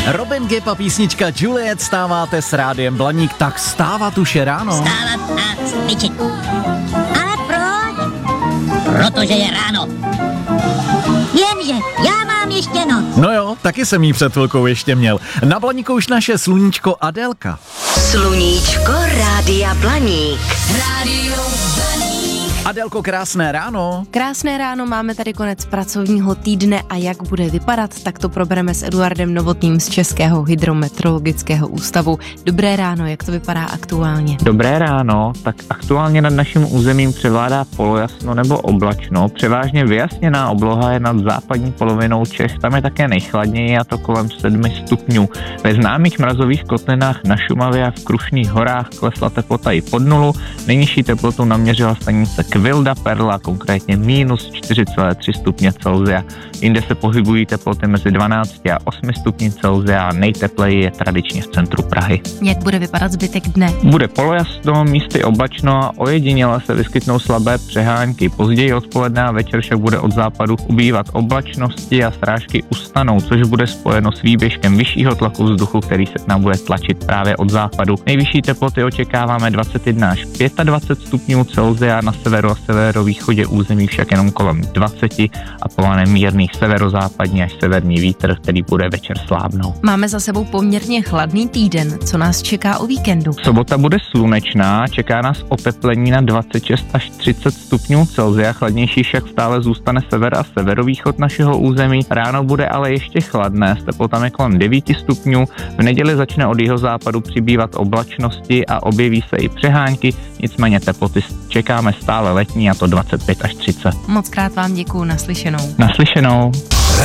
Robin Gibb a písnička Juliet, stáváte s Rádiem Blaník, tak stávat už je ráno. Stávat a cvičit. Ale proč? Protože je ráno. Jenže já mám ještě noc. No jo, taky jsem jí před chvilkou ještě měl. Na Blaníku už naše sluníčko Adélka. Sluníčko Rádia Blaník. Rádio Blaník. Adélko, krásné ráno. Krásné ráno, máme tady konec pracovního týdne a jak bude vypadat, tak to probereme s Eduardem Novotným z Českého hydrometeorologického ústavu. Dobré ráno, jak to vypadá aktuálně? Dobré ráno, tak aktuálně nad naším územím převládá polojasno nebo oblačno. Převážně vyjasněná obloha je nad západní polovinou Čech, tam je také nejchladněji a to kolem 7 stupňů. Ve známých mrazových kotlinách na Šumavě a v Krušných horách klesla teplota i pod nulu, nejnižší teplotu naměřila stanice Kvilda Perla, konkrétně minus 4,3 stupně Celsia. Jinde se pohybují teploty mezi 12 a 8 stupni Celsia a nejtepleji je tradičně v centru Prahy. Jak bude vypadat zbytek dne? Bude polojasno, místy oblačno a ojediněle se vyskytnou slabé přehánky. Později odpoledne a večer však bude od západu ubývat oblačnosti a srážky ustanou, což bude spojeno s výběžkem vyššího tlaku vzduchu, který se k nám bude tlačit právě od západu. Nejvyšší teploty očekáváme 21 až 25 stupňů Celsia, na severu a severovýchodě území však jenom kolem 20 a povane mírný severozápadní až severní vítr, který bude večer slábnout. Máme za sebou poměrně chladný týden, co nás čeká o víkendu? Sobota bude slunečná, čeká nás oteplení na 26 až 30 stupňů Celsia, chladnější však stále zůstane sever a severovýchod našeho území. Ráno bude ale ještě chladné, s teplotami kolem 9 stupňů. V neděli začne od jihozápadu přibývat oblačnosti a objeví se i přehánky, nicméně teploty čekáme stále letní a to 25 až 30. Moc krát vám děkuju, naslyšenou. Naslyšenou.